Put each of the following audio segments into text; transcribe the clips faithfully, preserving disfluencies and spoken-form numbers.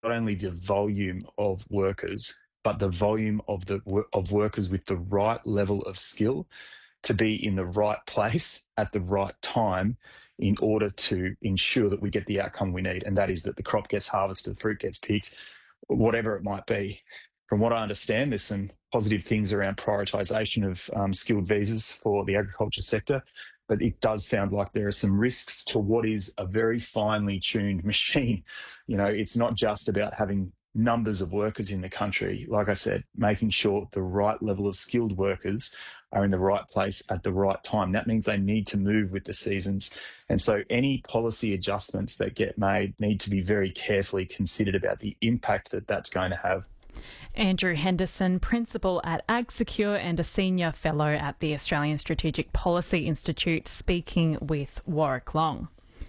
not only the volume of workers, but the volume of the of workers with the right level of skill to be in the right place at the right time in order to ensure that we get the outcome we need. And that is that the crop gets harvested, the fruit gets picked, whatever it might be. From what I understand, there's some positive things around prioritisation of um, skilled visas for the agriculture sector, but it does sound like there are some risks to what is a very finely tuned machine. You know, it's not just about having numbers of workers in the country. Like I said, making sure the right level of skilled workers are in the right place at the right time. That means they need to move with the seasons. And so any policy adjustments that get made need to be very carefully considered about the impact that that's going to have. Andrew Henderson, Principal at AgSecure and a Senior Fellow at the Australian Strategic Policy Institute, speaking with Warwick Long.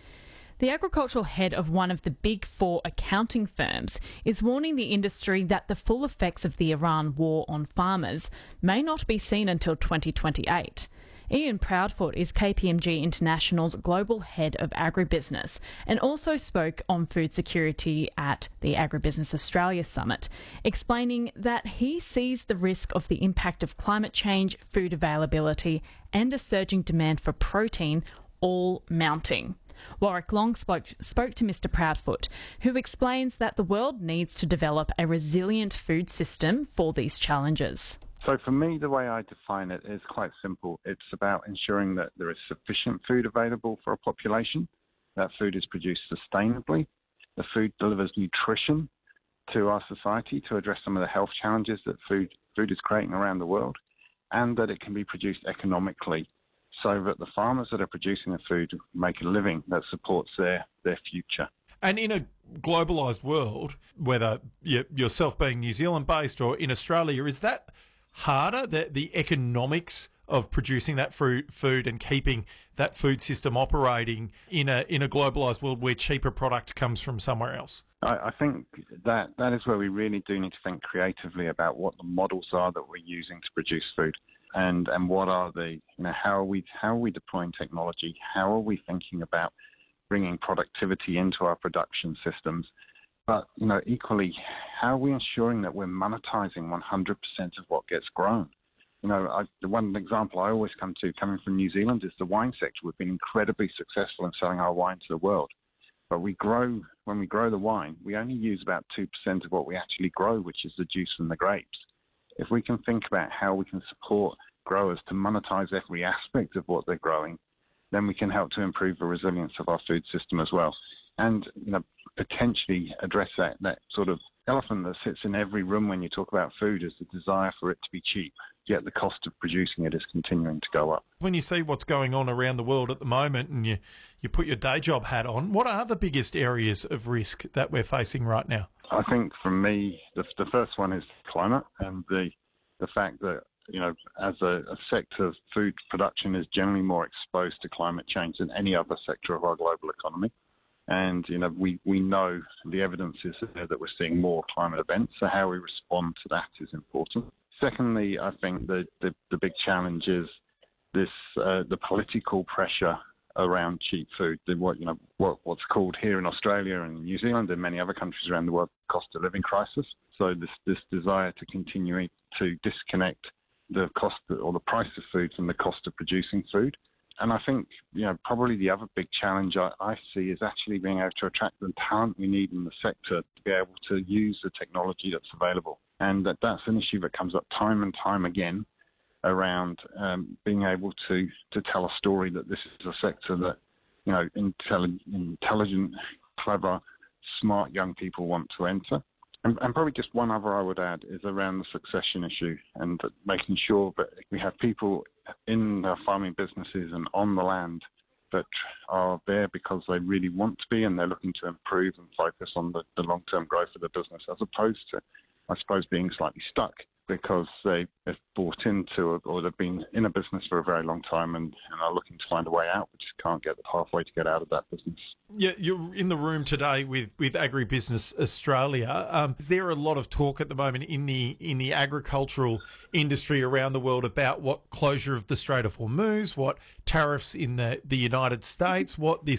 The agricultural head of one of the big four accounting firms is warning the industry that the full effects of the Iran war on farmers may not be seen until twenty twenty-eight. Ian Proudfoot is K P M G International's Global Head of Agribusiness and also spoke on food security at the Agribusiness Australia Summit, explaining that he sees the risk of the impact of climate change, food availability and a surging demand for protein all mounting. Warwick Long spoke, spoke to Mr Proudfoot, who explains that the world needs to develop a resilient food system for these challenges. So for me, the way I define it is quite simple. It's about ensuring that there is sufficient food available for a population, that food is produced sustainably, the food delivers nutrition to our society to address some of the health challenges that food, food is creating around the world, and that it can be produced economically so that the farmers that are producing the food make a living that supports their, their future. And in a globalised world, whether you, yourself being New Zealand-based or in Australia, is that harder, the, the economics of producing that fruit, food and keeping that food system operating in a in a globalised world where cheaper product comes from somewhere else? I, I think that that is where we really do need to think creatively about what the models are that we're using to produce food. And and what are the, you know, how are we how are we deploying technology? How are we thinking about bringing productivity into our production systems? But, you know, equally, how are we ensuring that we're monetizing one hundred percent of what gets grown? You know, I, the one example I always come to, coming from New Zealand, is the wine sector. We've been incredibly successful in selling our wine to the world. But we grow, when we grow the wine, we only use about two percent of what we actually grow, which is the juice from the grapes. If we can think about how we can support growers to monetize every aspect of what they're growing, then we can help to improve the resilience of our food system as well. And, you know, potentially address that, that sort of elephant that sits in every room when you talk about food, is the desire for it to be cheap, yet the cost of producing it is continuing to go up. When you see what's going on around the world at the moment and you, you put your day job hat on, what are the biggest areas of risk that we're facing right now? I think for me, the, the first one is climate, and the the fact that, you know, as a, a sector, food production is generally more exposed to climate change than any other sector of our global economy. And, you know, we, we know the evidence is there that we're seeing more climate events, so how we respond to that is important. Secondly, I think the, the, the big challenge is this uh, the political pressure around cheap food, the, what you know what, what's called here in Australia and New Zealand and many other countries around the world, cost of living crisis. So this this desire to continue to disconnect the cost or the price of food from the cost of producing food. And I think, you know, probably the other big challenge I, I see is actually being able to attract the talent we need in the sector to be able to use the technology that's available. And that, that's an issue that comes up time and time again around um, being able to, to tell a story that this is a sector that, you know, intelligent, intelligent, clever, smart young people want to enter. And, and probably just one other I would add is around the succession issue and making sure that we have people in their farming businesses and on the land that are there because they really want to be and they're looking to improve and focus on the, the long-term growth of the business, as opposed to, I suppose, being slightly stuck because they, they've bought into it or they've been in a business for a very long time and, and are looking to find a way out, but just can't get the pathway to get out of that business. Yeah, you're in the room today with, with Agribusiness Australia. Um, is there a lot of talk at the moment in the in the agricultural industry around the world about what closure of the Strait of Hormuz, what tariffs in the, the United States, what this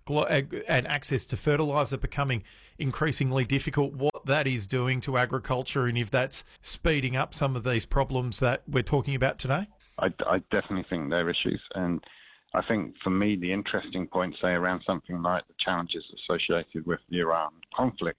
and access to fertiliser becoming increasingly difficult, what that is doing to agriculture and if that's speeding up some of these problems that we're talking about today? I, I definitely think they're issues. And I think for me, the interesting point, say, around something like the challenges associated with the Iran conflict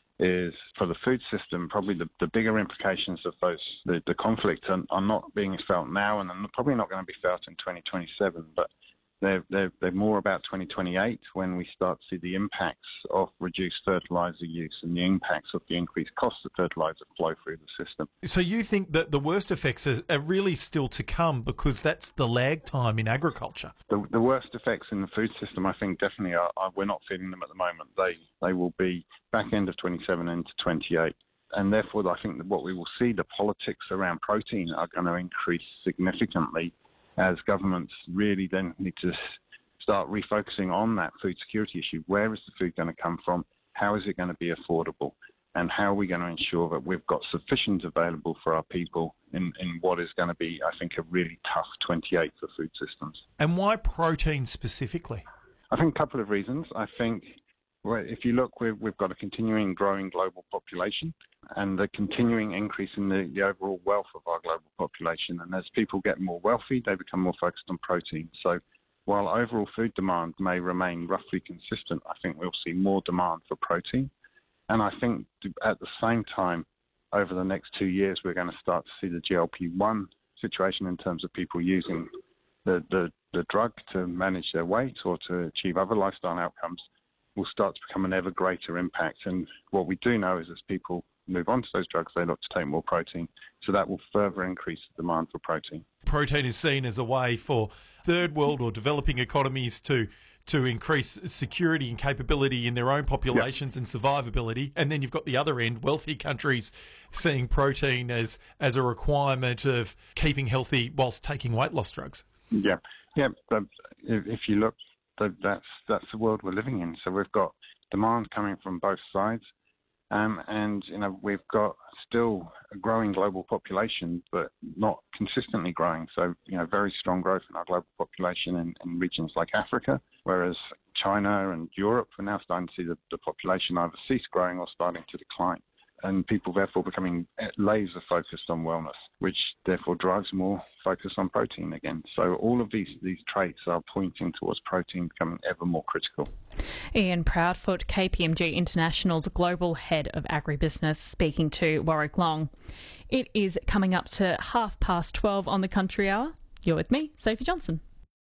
is for the food system, probably the, the bigger implications of those the, the conflict are, are not being felt now and are probably not going to be felt in twenty twenty-seven, but they're, they're, they're more about twenty twenty-eight when we start to see the impacts of reduced fertiliser use and the impacts of the increased cost of fertiliser flow through the system. So you think that the worst effects are, are really still to come because that's the lag time in agriculture? The, the worst effects in the food system, I think, definitely are, are we're not feeling them at the moment. They they will be back end of twenty-seven into twenty-eight. And therefore, I think that what we will see, the politics around protein are going to increase significantly as governments really then need to start refocusing on that food security issue. Where is the food going to come from? How is it going to be affordable? And how are we going to ensure that we've got sufficient available for our people in, in what is going to be, I think, a really tough twenty-eight for food systems. And why protein specifically? I think a couple of reasons. I think well, if you look, we've, we've got a continuing growing global population and the continuing increase in the, the overall wealth of our global population. And as people get more wealthy, they become more focused on protein. So while overall food demand may remain roughly consistent, I think we'll see more demand for protein. And I think at the same time, over the next two years, we're going to start to see the G L P one situation in terms of people using the, the, the drug to manage their weight or to achieve other lifestyle outcomes will start to become an ever greater impact. And what we do know is as people move on to those drugs, they look to take more protein. So that will further increase the demand for protein. Protein is seen as a way for third world or developing economies to to increase security and capability in their own populations, yep, and survivability. And then you've got the other end, wealthy countries seeing protein as, as a requirement of keeping healthy whilst taking weight loss drugs. Yeah, yeah. But if you look, that's that's the world we're living in. So we've got demand coming from both sides, um, and you know we've got still a growing global population, but not consistently growing. So you know very strong growth in our global population in, in regions like Africa, whereas China and Europe are now starting to see the, the population either cease growing or starting to decline. And people therefore becoming laser focused on wellness, which therefore drives more focus on protein again. So all of these, these traits are pointing towards protein becoming ever more critical. Ian Proudfoot, K P M G International's Global Head of Agribusiness, speaking to Warwick Long. It is coming up to half past twelve on the Country Hour. You're with me, Sophie Johnson.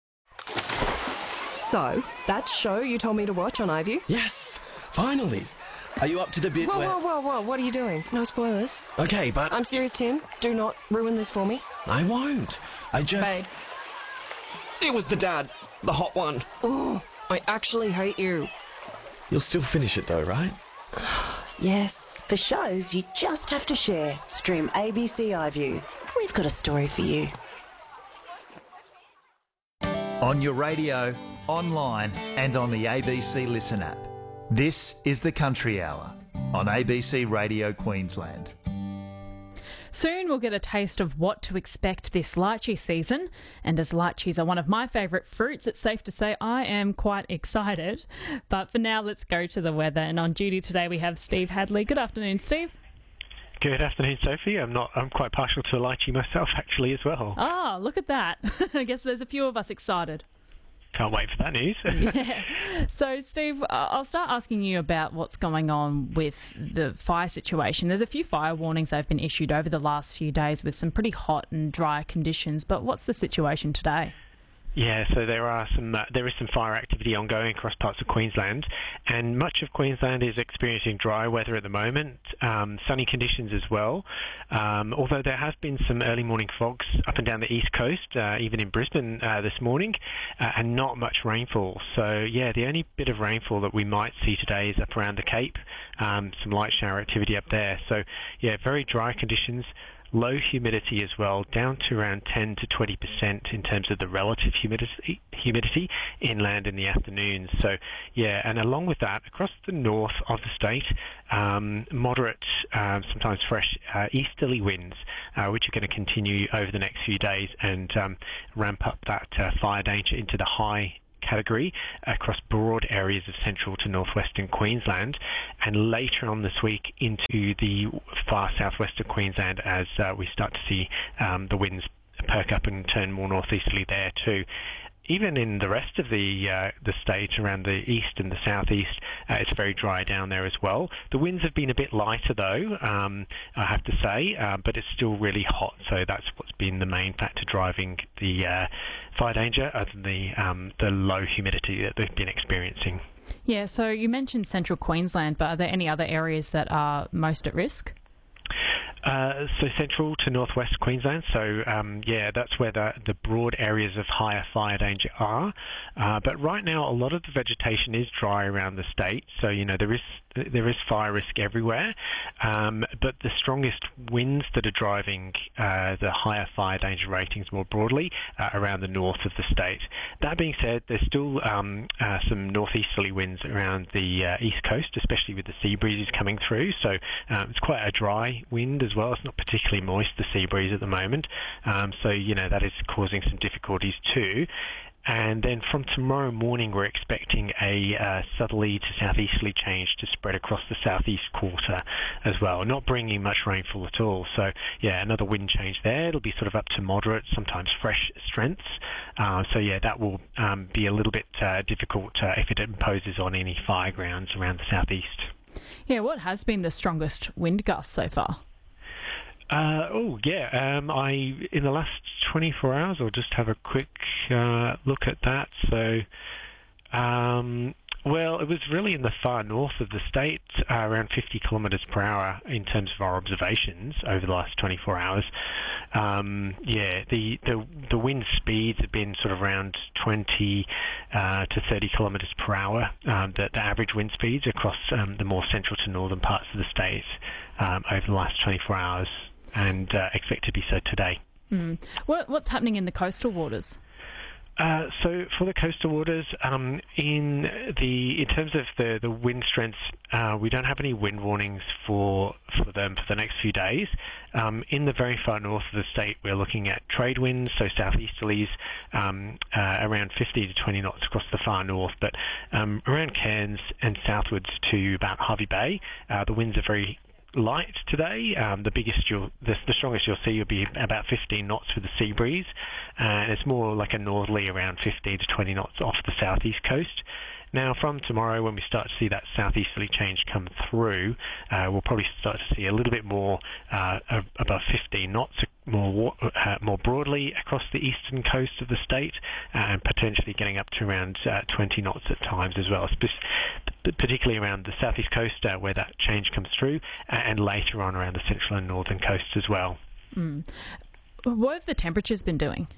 So, that show you told me to watch on iView? Yes, finally. Are you up to the bit whoa, where... Whoa, whoa, whoa, what are you doing? No spoilers. Okay, but... I'm serious, Tim. Do not ruin this for me. I won't. I just... Babe. It was the dad. The hot one. Oh, I actually hate you. You'll still finish it though, right? Yes. For shows you just have to share, stream A B C iView. We've got a story for you. On your radio, online and on the A B C Listen app. This is the Country Hour on A B C Radio Queensland. Soon we'll get a taste of what to expect this lychee season, and as lychees are one of my favourite fruits, it's safe to say I am quite excited. But for now, let's go to the weather, and on duty today we have Steve Hadley. Good afternoon, Steve. Good afternoon, Sophie. I'm not. I'm quite partial to a lychee myself, actually, as well. Ah, look at that. I guess there's a few of us excited. Can't wait for that news. Yeah. So, Steve, I'll start asking you about what's going on with the fire situation. There's a few fire warnings that have been issued over the last few days with some pretty hot and dry conditions, but what's the situation today? Yeah, so there are some uh, there is some fire activity ongoing across parts of Queensland, and much of Queensland is experiencing dry weather at the moment, um, sunny conditions as well. Um, although there has been some early morning fogs up and down the east coast, uh, even in Brisbane uh, this morning, uh, and not much rainfall. So yeah, the only bit of rainfall that we might see today is up around the Cape, um, some light shower activity up there. So yeah, very dry conditions. Low humidity as well, down to around ten to twenty percent in terms of the relative humidity humidity inland in the afternoons. So, yeah, and along with that, across the north of the state, um, moderate, uh, sometimes fresh uh, easterly winds, uh, which are going to continue over the next few days and um, ramp up that uh, fire danger into the high category across broad areas of central to northwestern Queensland, and later on this week into the far southwest of Queensland as uh, we start to see um, the winds perk up and turn more northeasterly there too. Even in the rest of the uh, the state, around the east and the southeast, uh, it's very dry down there as well. The winds have been a bit lighter though, um, I have to say, uh, but it's still really hot. So that's what's been the main factor driving the uh, fire danger, other than the um, the low humidity that they've been experiencing. Yeah. So you mentioned central Queensland, but are there any other areas that are most at risk? Uh, so central to northwest Queensland. So um, yeah, that's where the, the broad areas of higher fire danger are. Uh, but right now, a lot of the vegetation is dry around the state. So you know there is there is fire risk everywhere. Um, but the strongest winds that are driving uh, the higher fire danger ratings more broadly uh, around the north of the state. That being said, there's still um, uh, some northeasterly winds around the uh, east coast, especially with the sea breezes coming through. So um, it's quite a dry wind as well. It's not particularly moist, the sea breeze at the moment. Um, so, you know, that is causing some difficulties too. And then from tomorrow morning, we're expecting a uh, southerly to southeasterly change to spread across the southeast quarter as well, not bringing much rainfall at all. So, yeah, another wind change there. It'll be sort of up to moderate, sometimes fresh strengths. Uh, so, yeah, that will um, be a little bit uh, difficult uh, if it imposes on any fire grounds around the southeast. Yeah, what has been the strongest wind gust so far? Uh, oh, yeah. Um, I in the last twenty-four hours, I'll just have a quick uh, look at that. So, um, well, it was really in the far north of the state, uh, around fifty kilometres per hour in terms of our observations over the last twenty-four hours. Um, yeah, the, the the wind speeds have been sort of around twenty uh, to thirty kilometres per hour, um, the, the average wind speeds across um, the more central to northern parts of the state um, over the last twenty-four hours. And uh, expect to be so today. Mm. What, what's happening in the coastal waters? Uh, so for the coastal waters, um, in the in terms of the, the wind strengths, uh, we don't have any wind warnings for for them for the next few days. Um, in the very far north of the state, we're looking at trade winds, so southeasterlies, um, uh, around fifty to twenty knots across the far north. But um, around Cairns and southwards to about Hervey Bay, uh, the winds are very light today. Um, the biggest you'll, the, the strongest you'll see will be about fifteen knots with the sea breeze, uh, and it's more like a northerly around fifteen to twenty knots off the southeast coast. Now, from tomorrow, when we start to see that southeasterly change come through, uh, we'll probably start to see a little bit more uh, above fifteen knots, more uh, more broadly across the eastern coast of the state, uh, and potentially getting up to around uh, twenty knots at times as well, particularly around the southeast coast uh, where that change comes through, and later on around the central and northern coasts as well. Mm. What have the temperatures been doing?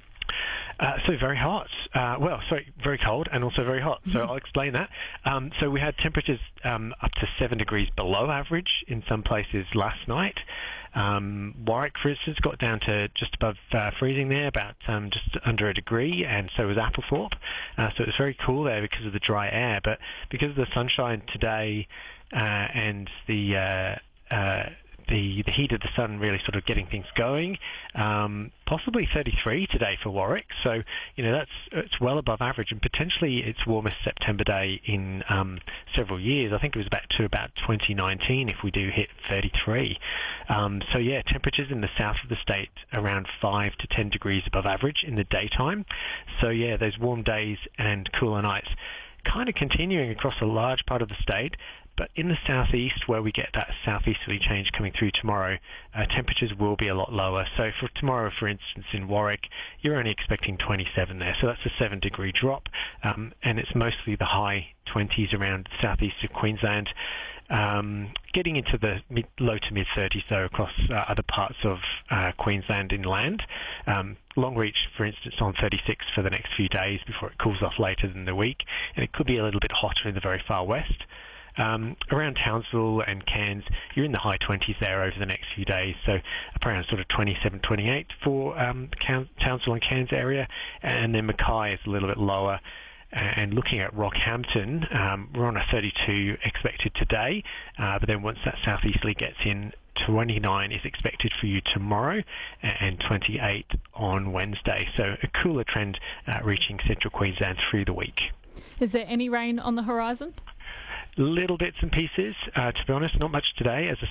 Uh, so very hot. Uh, well, sorry, very cold and also very hot. So I'll explain that. Um, so we had temperatures um, up to seven degrees below average in some places last night. Um, Warwick, for instance, got down to just above uh, freezing there, about um, just under a degree, and so was Applethorpe. Uh, so it was very cool there because of the dry air. But because of the sunshine today uh, and the uh, uh, The, the heat of the sun really sort of getting things going. Um, possibly thirty-three today for Warwick, so you know that's it's well above average, and potentially its warmest September day in um, several years. I think it was back to about twenty nineteen if we do hit thirty-three. Um, so yeah, temperatures in the south of the state around five to ten degrees above average in the daytime. So yeah, those warm days and cooler nights kind of continuing across a large part of the state. But in the southeast, where we get that southeasterly change coming through tomorrow, uh, temperatures will be a lot lower. So for tomorrow, for instance, in Warwick, you're only expecting twenty-seven there. So that's a seven-degree drop, um, and it's mostly the high twenties around the southeast of Queensland. Um, getting into the mid, low to mid-thirties, though, across uh, other parts of uh, Queensland inland. Um, Longreach, for instance, on thirty-six for the next few days before it cools off later in the week. And it could be a little bit hotter in the very far west. Um, around Townsville and Cairns, you're in the high twenties there over the next few days, so around sort of twenty-seven, twenty-eight for um, the Townsville and Cairns area, and then Mackay is a little bit lower. And looking at Rockhampton, um, we're on a thirty-two expected today, uh, but then once that southeasterly gets in twenty-nine is expected for you tomorrow, and twenty-eight on Wednesday. So a cooler trend uh, reaching central Queensland through the week. Is there any rain on the horizon? Little bits and pieces. Uh, to be honest, not much today. As I